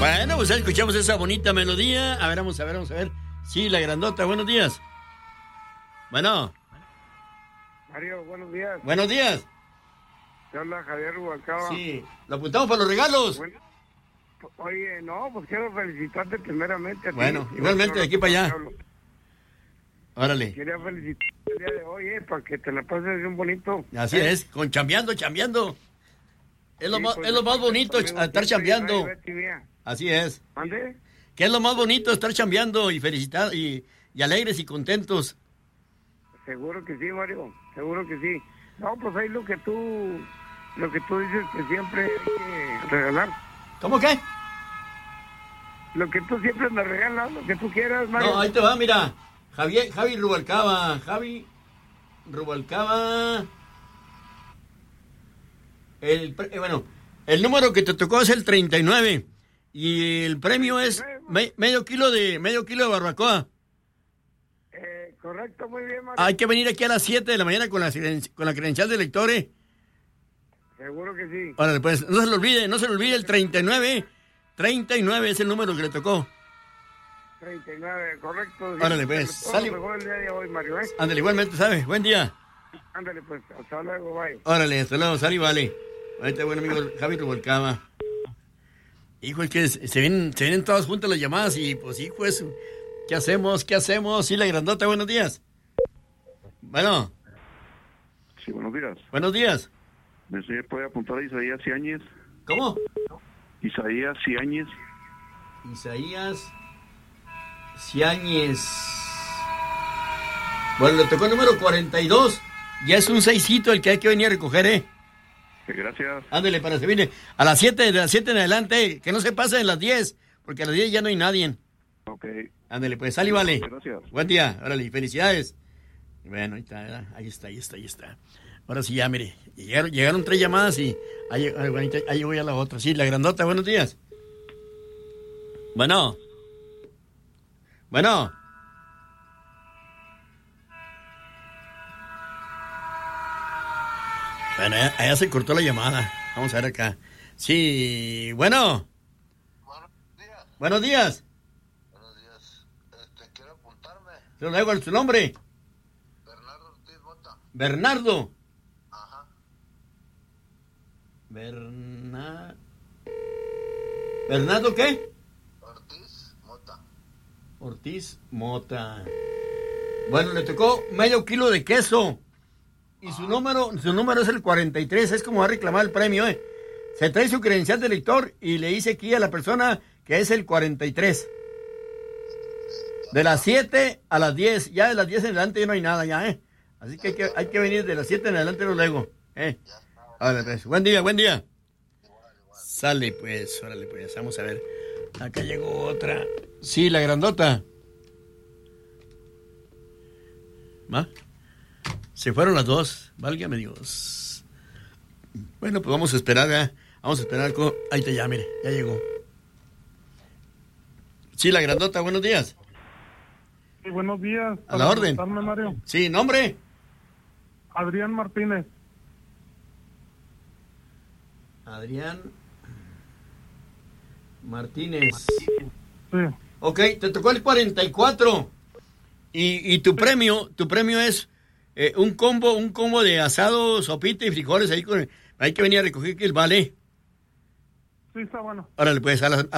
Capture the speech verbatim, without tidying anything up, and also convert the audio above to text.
Bueno, pues escuchamos esa bonita melodía. A ver, vamos a ver, vamos a ver. Sí, la grandota, buenos días. Bueno. Mario, buenos días. Buenos días. Te habla Javier Rubalcaba. Sí, lo apuntamos para los regalos. Bueno, oye, no, pues quiero felicitarte primeramente. A ti. Bueno, igualmente de aquí para allá. Órale. Quería felicitarte el día de hoy, eh, para que te la pases bien bonito. Así ¿eh? es, con chambeando, chambeando. Es lo, Sí, más, pues, es lo más bonito, estar siempre chambeando. Betty, mía. Así es. ¿Mande? Que es lo más bonito, estar chambeando y felicitar y, y alegres y contentos. Seguro que sí, Mario, seguro que sí. No, pues ahí lo que tú, lo que tú dices que siempre hay que regalar. ¿Cómo qué? Lo que tú siempre me regalas, lo que tú quieras, Mario. No, ahí te va, mira. Javier, Javi Rubalcaba, Javi Rubalcaba. El, eh, bueno, el número que te tocó es el treinta y nueve y el premio es me, medio kilo de medio kilo de barbacoa. Eh, correcto, muy bien, Mario. Hay que venir aquí a las siete de la mañana con la, con la credencial de lectores. Seguro que sí. Órale, pues, no se lo olvide, no se lo olvide el treinta y nueve. treinta y nueve es el número que le tocó. treinta y nueve, correcto. Órale, pues, sale. Mejor el día de hoy, Mario, ¿eh? Ándale, igualmente, ¿sabes? Buen día. Ándale, pues, hasta luego, bye. Órale, hasta luego, sale y vale. Ahorita, buen amigo Javi Rubalcaba. Hijo, es que se vienen, se vienen todas juntas las llamadas y, pues, hijo, eso. ¿Qué hacemos? ¿Qué hacemos? Sí, la grandota, buenos días. Bueno. Sí, buenos días. Buenos días. ¿Me puede apuntar a Isaías Ciáñez? ¿Cómo? Isaías Ciáñez. Isaías Ciáñez. Bueno, le tocó el número cuarenta y dos. Ya es un seisito el que hay que venir a recoger, ¿eh? Gracias. Ándale, para se viene. A las siete, de las siete en adelante, que no se pase de las diez, porque a las diez ya no hay nadie. Ok. Ándale, pues, sal y vale. Gracias. Buen día, órale, felicidades. Bueno, ahí está, ahí está, ahí está, ahí está. Ahora sí, ya, mire, llegaron, llegaron tres llamadas y ahí, ahí, ahí voy a la otra. Sí, la grandota, buenos días. Bueno. Bueno. Bueno, allá, allá se cortó la llamada. Vamos a ver acá. Sí, bueno. Buenos días. Buenos días. Buenos días. Este, quiero apuntarme. ¿Se lo digo su nombre? Bernardo Ortiz Mota. Bernardo. Ajá. Berna... ¿Bernardo qué? Ortiz Mota. Ortiz Mota. Bueno, le tocó medio kilo de queso. Y su número, su número es el cuarenta y tres. Es como va a reclamar el premio, ¿eh? Se trae su credencial de lector y le dice aquí a la persona que es el cuarenta y tres. De las siete a las diez. Ya de las diez en adelante ya no hay nada ya, ¿eh? Así que hay que, hay que venir de las siete en adelante luego, ¿eh? Órale, pues. Buen día, buen día. Sale, pues. Órale, pues. Vamos a ver. Acá llegó otra. Sí, la grandota. ¿Va? Se fueron las dos. Válgame Dios. Bueno, pues vamos a esperar, ¿eh? Vamos a esperar. Con... Ahí te ya, mire. Ya llegó. Sí, la grandota. Buenos días. Sí, buenos días. A la orden. Mario. Sí, ¿nombre? Adrián Martínez. Adrián Martínez. Sí. Ok, te tocó el cuarenta y cuatro. Y, y tu premio, tu premio es eh, un combo, un combo de asado, sopita y frijoles ahí con... Hay que venir a recoger que el vale. Sí, está bueno. Órale, pues, a las...